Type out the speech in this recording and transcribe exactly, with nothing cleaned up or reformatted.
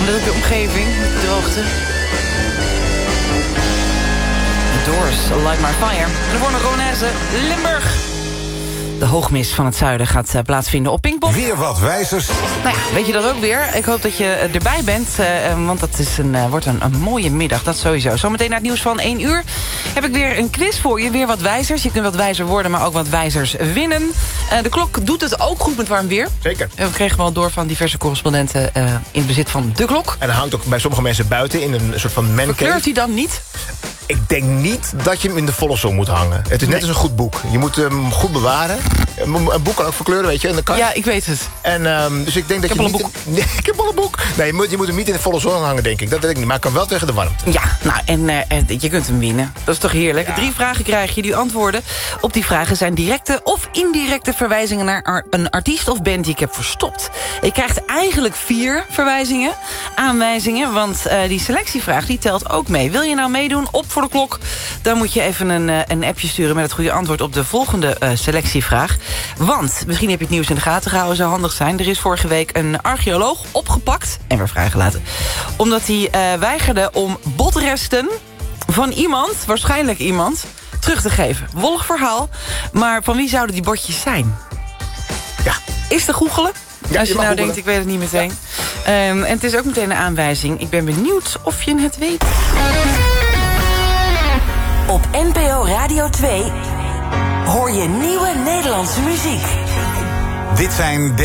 Let op je omgeving, de droogte. The Doors, Light My Fire. De Borne Ronaise, Limburg. De hoogmis van het zuiden gaat uh, plaatsvinden op Pinkpop. Weer wat wijzers. Nou ja, weet je dat ook weer? Ik hoop dat je erbij bent, uh, want dat is een, uh, wordt een, een mooie middag, dat sowieso. Zometeen naar het nieuws van één uur heb ik weer een quiz voor je. Weer wat wijzers. Je kunt wat wijzer worden, maar ook wat wijzers winnen. Uh, de klok doet het ook goed met warm weer. Zeker. En we kregen wel door van diverse correspondenten uh, in bezit van de klok. En hij hangt ook bij sommige mensen buiten in een soort van mancave. Verkleurt hij dan niet? Ik denk niet dat je hem in de volle zon moet hangen. Het is net Nee. als een goed boek. Je moet hem goed bewaren. Een boek kan ook verkleuren, weet je, in de kast. Ja, ik weet het. En, um, dus ik denk dat Ik je heb al niet een in- nee, ik heb al een boek. Nee, je moet, je moet hem niet in de volle zon hangen, denk ik. Dat weet ik niet, maar ik kan wel tegen de warmte. Ja, nou, en uh, je kunt hem winnen. Dat is toch heerlijk? Ja. Drie vragen krijg je. Die antwoorden op die vragen zijn directe of indirecte verwijzingen naar ar- een artiest of band die ik heb verstopt. Je krijgt eigenlijk vier verwijzingen, aanwijzingen, want uh, die selectievraag die telt ook mee. Wil je nou meedoen op voor de klok? Dan moet je even een, uh, een appje sturen met het goede antwoord op de volgende uh, selectievraag. Want, misschien heb je het nieuws in de gaten gehouden, zou handig zijn. Er is vorige week een archeoloog opgepakt en weer vrijgelaten. Omdat hij uh, weigerde om botresten van iemand, waarschijnlijk iemand, terug te geven. Wollig verhaal, maar van wie zouden die botjes zijn? Ja. Is te googelen? Ja, Als je, je mag nou googelen. denkt, ik weet het niet meteen. Ja. Um, en het is ook meteen een aanwijzing. Ik ben benieuwd of je het weet. Op N P O Radio twee hoor je nieuwe Nederlandse muziek. Dit zijn de